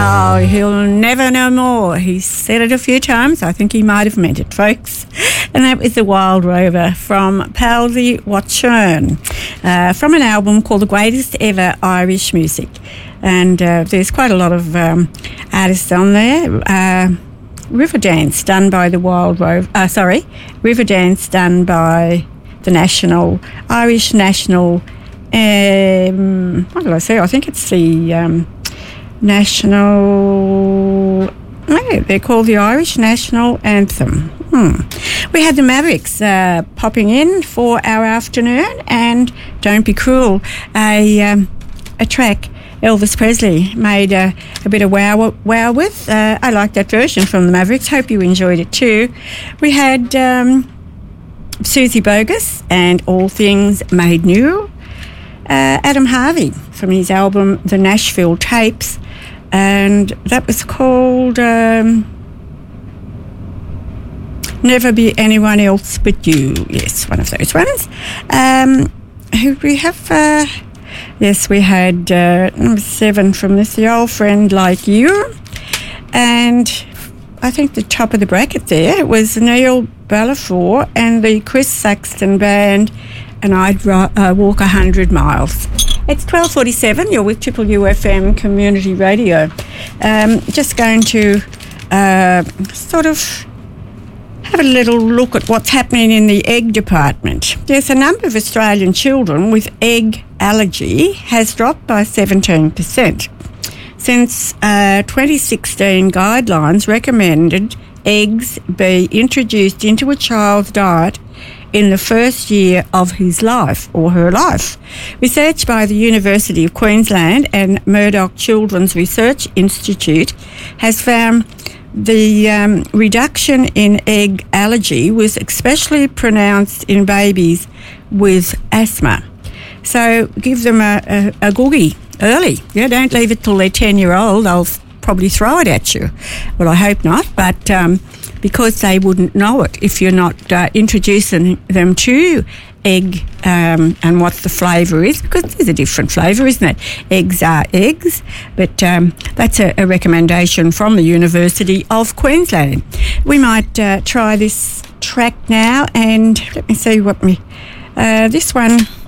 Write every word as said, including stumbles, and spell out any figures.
Oh, he'll never know more. He's said it a few times. I think he might have meant it, folks. And that was The Wild Rover from Palsy Watchern, uh, from an album called The Greatest Ever Irish Music. And uh, there's quite a lot of um, artists on there. Uh, Riverdance done by The Wild Rover. Uh, sorry, Riverdance done by the National, Irish National, um, what did I say? I think it's the um, National, oh, they're called the Irish National Anthem. Hmm. We had the Mavericks uh, popping in for our afternoon, and Don't Be Cruel, a, um, a track Elvis Presley made a, a bit of wow, wow with. Uh, I like that version from the Mavericks. Hope you enjoyed it too. We had um, Susie Bogus and All Things Made New. Uh, Adam Harvey from his album The Nashville Tapes, and that was called um, Never Be Anyone Else But You. Yes, one of those ones. Um, who we have... Uh, Yes, we had uh, number seven from this, The Old Friend Like You. And I think the top of the bracket there was Neil Balfour and the Chris Saxton Band, and I'd uh, Walk a Hundred Miles. It's twelve forty-seven, you're with Triple U F M Community Radio. Um, just going to uh, sort of have a little look at what's happening in the egg department. There's a number of Australian children with egg allergy has dropped by seventeen percent. Since uh, twenty sixteen, guidelines recommended eggs be introduced into a child's diet in the first year of his life or her life. Research by the University of Queensland and Murdoch Children's Research Institute has found the um, reduction in egg allergy was especially pronounced in babies with asthma. So give them a, a, a googie early. Yeah, don't leave it till they're ten year old. They'll probably throw it at you. Well, I hope not, but um, because they wouldn't know it if you're not uh, introducing them to egg um, and what the flavour is, because there's a different flavour, isn't it? Eggs are eggs, but um, that's a, a recommendation from the University of Queensland. We might uh, try this track now, and let me see what me... Uh, this one...